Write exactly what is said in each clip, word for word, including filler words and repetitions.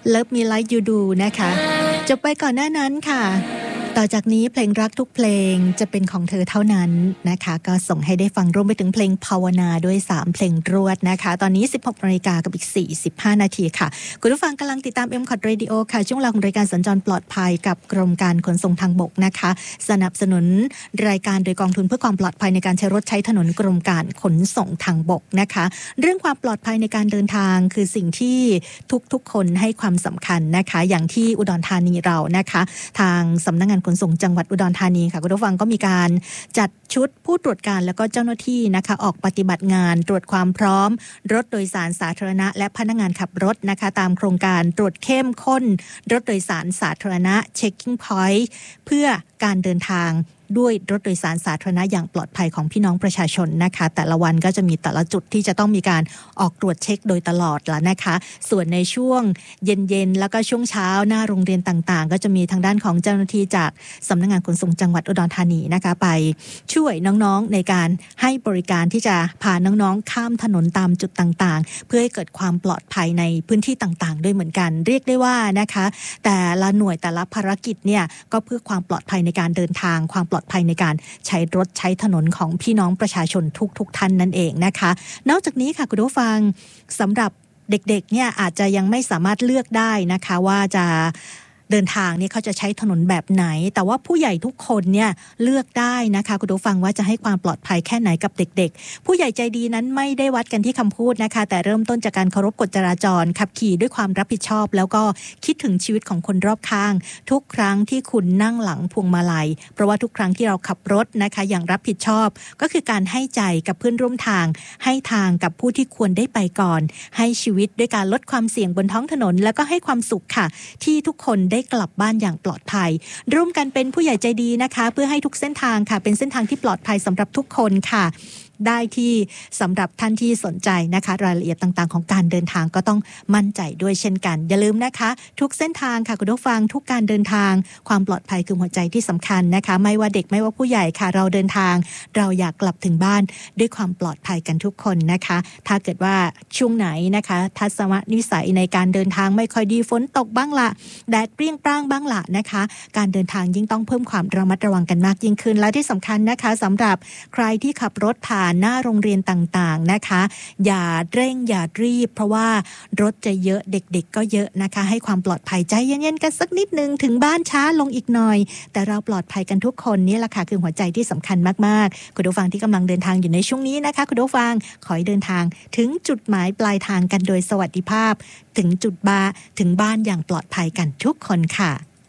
Love Me Like You Do นะคะจบไปก่อนหน้านั้นค่ะต่อจากนี้เพลงรักทุกเพลงจะเป็นของเธอเท่านั้นนะคะก็ส่งให้ได้ฟังรวมไปถึงเพลงภาวนาด้วยสามเพลงรวดนะคะตอนนี้ สิบหกนาฬิกา กับอีกสี่สิบห้านาทีค่ะคุณผู้ฟังกำลังติดตาม เอ็ม คอท Radio ค่ะช่วงเวลาของรายการสัญจรปลอดภัยกับกรมการขนส่งทางบกนะคะสนับสนุนรายการโดยกองทุนเพื่อความปลอดภัยในการใช้รถใช้ถนนกรมการขนส่งทางบกนะคะเรื่องความปลอดภัยในการเดินทางคือสิ่งที่ทุกๆคนให้ความสำคัญนะคะอย่างที่อุดรธานีเรานะคะทางสำนักงานขนส่งจังหวัดอุดรธานีค่ะคุณผู้ฟังก็มีการจัดชุดผู้ตรวจการแล้วก็เจ้าหน้าที่นะคะออกปฏิบัติงานตรวจความพร้อมรถโดยสารสาธารณะและพนักงานขับรถนะคะตามโครงการตรวจเข้มข้นรถโดยสารสาธารณะ Checking Point เพื่อการเดินทางด้วยรถโดยสารสาธารณะอย่างปลอดภัยของพี่น้องประชาชนนะคะแต่ละวันก็จะมีแต่ละจุดที่จะต้องมีการออกตรวจเช็คโดยตลอดละนะคะส่วนในช่วงเย็นๆแล้วก็ช่วงเช้าหน้าโรงเรียนต่างๆก็จะมีทางด้านของเจ้าหน้าที่จากสำนักงานขนส่งจังหวัดอุดรธานีนะคะไปช่วยน้องๆในการให้บริการที่จะพาน้องๆข้ามถนนตามจุดต่างๆเพื่อให้เกิดความปลอดภัยในพื้นที่ต่างๆด้วยเหมือนกันเรียกได้ว่านะคะแต่ละหน่วยแต่ละภารกิจเนี่ยก็เพื่อความปลอดภัยในการเดินทางความปลอดภัยในการใช้รถใช้ถนนของพี่น้องประชาชนทุกๆท่านนั่นเองนะคะนอกจากนี้ค่ะคุณผู้ฟังสำหรับเด็กๆเนี่ยอาจจะยังไม่สามารถเลือกได้นะคะว่าจะเดินทางเนี่ยเขาจะใช้ถนนแบบไหนแต่ว่าผู้ใหญ่ทุกคนเนี่ยเลือกได้นะคะคุณผู้ฟังว่าจะให้ความปลอดภัยแค่ไหนกับเด็กๆผู้ใหญ่ใจดีนั้นไม่ได้วัดกันที่คำพูดนะคะแต่เริ่มต้นจากการเคารพกฎจราจรขับขี่ด้วยความรับผิดชอบแล้วก็คิดถึงชีวิตของคนรอบข้างทุกครั้งที่คุณนั่งหลังพวงมาลัยเพราะว่าทุกครั้งที่เราขับรถนะคะอย่างรับผิดชอบก็คือการให้ใจกับเพื่อนร่วมทางให้ทางกับผู้ที่ควรได้ไปก่อนให้ชีวิตด้วยการลดความเสี่ยงบนท้องถนนแล้วก็ให้ความสุขค่ะที่ทุกคนได้กลับบ้านอย่างปลอดภัยร่วมกันเป็นผู้ใหญ่ใจดีนะคะเพื่อให้ทุกเส้นทางค่ะเป็นเส้นทางที่ปลอดภัยสำหรับทุกคนค่ะได้ที่สำหรับท่านที่สนใจนะคะรายละเอียดต่างๆของการเดินทางก็ต้องมั่นใจด้วยเช่นกันอย่าลืมนะคะทุกเส้นทางค่ะคุณผู้ฟังทุกการเดินทางความปลอดภัยคือหัวใจที่สำคัญนะคะไม่ว่าเด็กไม่ว่าผู้ใหญ่ค่ะเราเดินทางเราอยากกลับถึงบ้านด้วยความปลอดภัยกันทุกคนนะคะถ้าเกิดว่าช่วงไหนนะคะทัศนวิสัยในการเดินทางไม่ค่อยดีฝนตกบ้างละแดดเปรี้ยงปร้างบ้างละนะคะการเดินทางยิ่งต้องเพิ่มความระมัดระวังกันมากยิ่งขึ้นและที่สำคัญนะคะสำหรับใครที่ขับรถผ่านหน้าโรงเรียนต่างๆนะคะอย่าเร่งอย่ารีบเพราะว่ารถจะเยอะเด็กๆก็เยอะนะคะให้ความปลอดภัยใจเย็นๆกันสักนิดนึงถึงบ้านช้าลงอีกหน่อยแต่เราปลอดภัยกันทุกคนนี่แหละค่ะคือหัวใจที่สำคัญมากๆคุณผู้ฟังที่กำลังเดินทางอยู่ในช่วงนี้นะคะคุณผู้ฟังขอให้เดินทางถึงจุดหมายปลายทางกันโดยสวัสดิภาพถึงจุดบ้าถึงบ้านอย่างปลอดภัยกันทุกคนค่ะ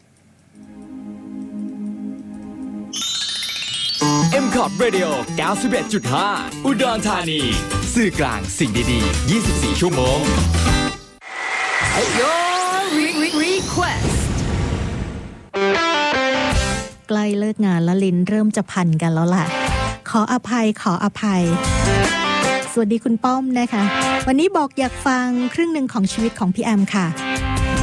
เอ็ม คอท Radio เก้าสิบเอ็ดจุดห้า อุดรธานีสื่อกลางสิ่งดีๆยี่สิบสี่ชั่วโมง Your request ใกล้เลิกงานแล้วลิ้นเริ่มจะพันกันแล้วล่ะขออภัยขออภัยสวัสดีคุณป้อมนะคะวันนี้บอกอยากฟังครึ่งหนึ่งของชีวิตของพี่แอมค่ะ